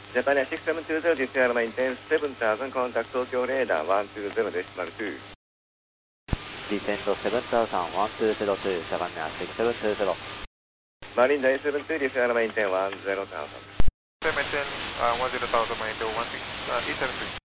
Japan Air 6720, this air maintain 7000, contact Tokyo radar 120 decimal 2. Descend 7000, 1202, Japan Air 6720. Marine Day 72, this air maintain 10,000. Maintain 10,000, maintain 16, E73.